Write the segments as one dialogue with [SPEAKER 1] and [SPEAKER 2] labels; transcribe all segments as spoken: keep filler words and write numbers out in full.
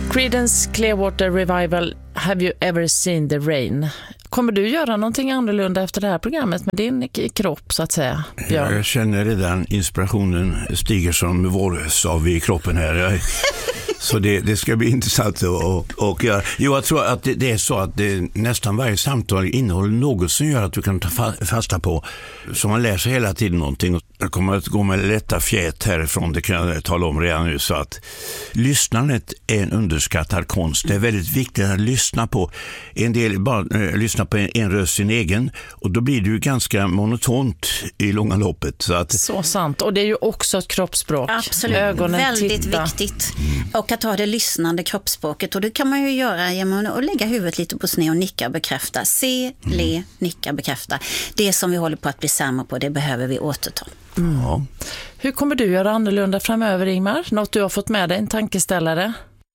[SPEAKER 1] Creedence Clearwater Revival, Have You Ever Seen the Rain? Kommer du göra någonting annorlunda efter det här programmet med din kropp så att säga?
[SPEAKER 2] Ja. Jag känner redan inspirationen stiger som vårsav i kroppen här. Jag, så det, det ska bli intressant. Och, och jag, jo, jag tror att det, det är så att det, nästan varje samtal innehåller något som gör att du kan ta fasta på. Så man lär sig hela tiden någonting. Jag kommer att gå med lätta fjät härifrån, det kan jag tala om redan nu. Så att lyssnandet är en underskattad konst. Det är väldigt viktigt att lyssna på. En del bara äh, lyssna på en, en röst sin egen, och då blir det ju ganska monotont i långa loppet. Så, att...
[SPEAKER 1] så sant. Och det är ju också ett kroppsspråk.
[SPEAKER 3] Absolut,
[SPEAKER 1] ögonen
[SPEAKER 3] väldigt
[SPEAKER 1] titta.
[SPEAKER 3] viktigt. Mm. Och att ha det lyssnande kroppsspråket. Och det kan man ju göra genom att lägga huvudet lite på sned och nicka och bekräfta. Se, mm. le, nicka, bekräfta. Det som vi håller på att bli sämre på, det behöver vi återta.
[SPEAKER 1] Mm. Ja. Hur kommer du göra annorlunda framöver, Ingmar? Något du har fått med dig, en tankeställare?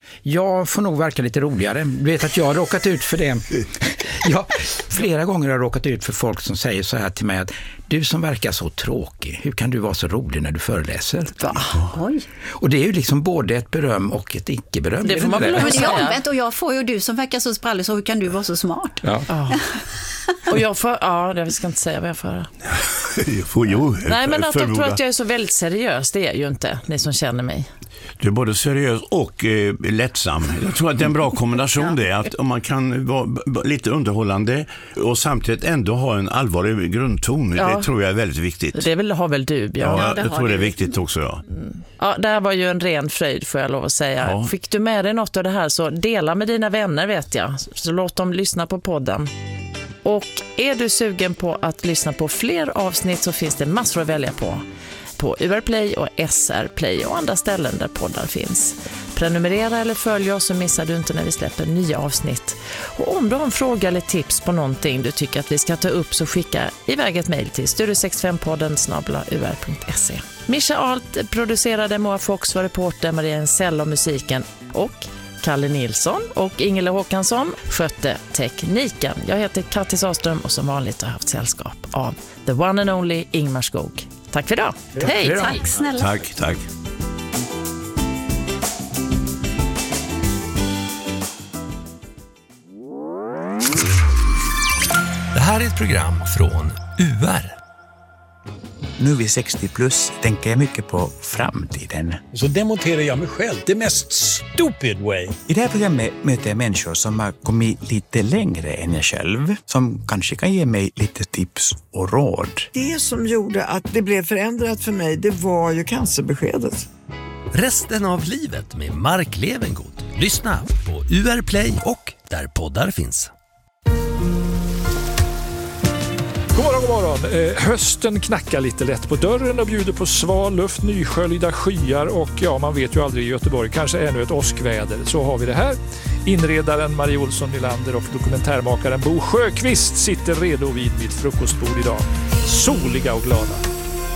[SPEAKER 4] Jag får nog verka lite roligare. Du vet att jag har råkat ut för det. Ja, flera gånger har jag råkat ut för folk som säger så här till mig att du som verkar så tråkig, hur kan du vara så rolig när du föreläser?
[SPEAKER 3] Va? Oj.
[SPEAKER 4] Och det är ju liksom både ett beröm och ett icke-beröm.
[SPEAKER 1] Det får man väl
[SPEAKER 3] säga. Omvänt, och jag får ju du som verkar så sprallig, så hur kan du vara så smart?
[SPEAKER 4] Ja.
[SPEAKER 1] Ja. Och jag får, ja, jag ska inte säga vad jag får.
[SPEAKER 2] får jo,
[SPEAKER 1] Nej, men att de tror att jag är så väldigt seriös, det är jag ju inte, ni som känner mig.
[SPEAKER 2] Du är både seriös och eh, lättsam. Jag tror att det är en bra kombination det, att om man kan vara lite underhållande och samtidigt ändå ha en allvarlig grundton, ja. Det tror jag är väldigt viktigt.
[SPEAKER 1] Det vill, har väl du, Björn?
[SPEAKER 2] Ja,
[SPEAKER 1] ja
[SPEAKER 2] det jag tror det är viktigt också, ja.
[SPEAKER 1] Mm. Ja, det här var ju en ren fröjd, får jag lov att säga. Ja. Fick du med dig något av det här, så dela med dina vänner, vet jag. Så låt dem lyssna på podden. Och är du sugen på att lyssna på fler avsnitt, så finns det massor att välja på. På U R Play och S R Play och andra ställen där poddar finns. Prenumerera eller följ oss, så missar du inte när vi släpper nya avsnitt. Och om du har en fråga eller tips på någonting du tycker att vi ska ta upp, så skicka iväg ett mejl till studio sextiofem podden snabel-a u r punkt se. Mischa Alt producerade, Moa Fox var reporter, Maria Ensell och musiken, och Kalle Nilsson och Ingela Håkansson skötte tekniken. Jag heter Kattis Saström och som vanligt har haft sällskap av the one and only Ingmar Skog. Tack för idag.
[SPEAKER 4] Ja,
[SPEAKER 1] hej.
[SPEAKER 4] för idag.
[SPEAKER 3] Tack snälla.
[SPEAKER 2] Tack, tack.
[SPEAKER 5] Det här är ett program från U R.
[SPEAKER 6] Nu vid sextio plus tänker jag mycket på framtiden.
[SPEAKER 7] Så demonterar jag mig själv, det mest stupid way.
[SPEAKER 6] I det här programmet möter jag människor som har kommit lite längre än jag själv. Som kanske kan ge mig lite tips och råd.
[SPEAKER 8] Det som gjorde att det blev förändrat för mig, det var ju cancerbeskedet.
[SPEAKER 5] Resten av livet med Mark Levengood. Lyssna på U R Play och där poddar finns.
[SPEAKER 9] God morgon, god morgon. Eh, hösten knackar lite lätt på dörren och bjuder på sval luft, nysköljda skyar och ja, man vet ju aldrig i Göteborg, kanske ännu ett åskväder. Så har vi det här. Inredaren Marie Olsson Nylander och dokumentärmakaren Bo Sjöqvist sitter redo vid mitt frukostbord idag. Soliga och glada.